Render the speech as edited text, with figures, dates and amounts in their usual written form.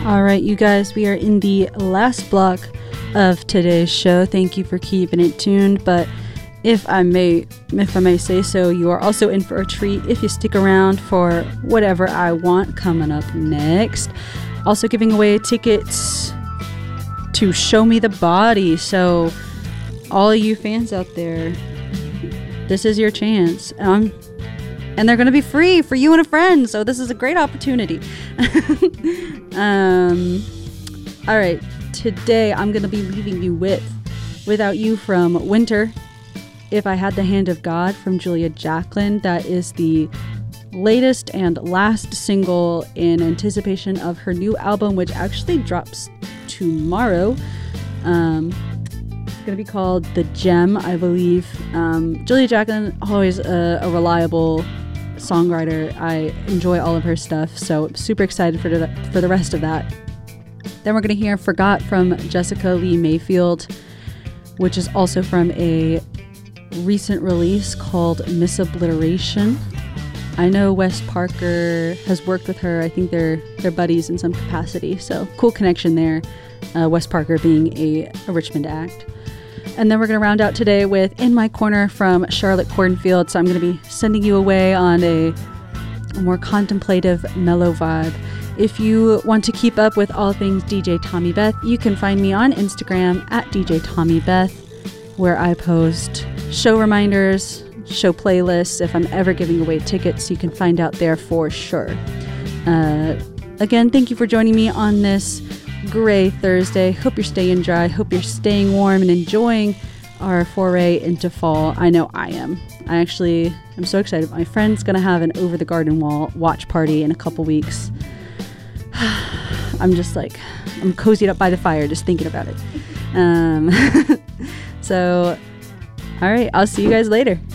All right, you guys, we are in the last block of today's show. Thank you for keeping it tuned, but if I may say so, you are also in for a treat if you stick around for whatever I want coming up next. Also giving away tickets to Show Me the Body. So all you fans out there, this is your chance. And they're going to be free for you and a friend. So this is a great opportunity. All right. Today I'm going to be leaving you with Without You from Winter. If I Had the Hand of God from Julia Jacklin. That is the latest and last single in anticipation of her new album, which actually drops tomorrow. It's going to be called The Gem, I believe. Julia Jacklin, always a reliable songwriter. I enjoy all of her stuff, so super excited for the rest of that. Then we're going to hear Forgot from Jessica Lee Mayfield, which is also from a recent release called Misobliteration. I know Wes Parker has worked with her. I think they're buddies in some capacity, so cool connection there. Wes Parker being a Richmond act. And then we're going to round out today with In My Corner from Charlotte Cornfield. So I'm going to be sending you away on a more contemplative, mellow vibe. If you want to keep up with all things DJ Tommy Beth, you can find me on Instagram at DJ Tommy Beth, where I post show reminders, show playlists. If I'm ever giving away tickets, you can find out there for sure. Again, thank you for joining me on this gray Thursday. Hope you're staying dry. Hope you're staying warm and enjoying our foray into fall. I know I am. I'm so excited. My friend's going to have an Over the Garden Wall watch party in a couple weeks. I'm cozied up by the fire just thinking about it. So, all right, I'll see you guys later.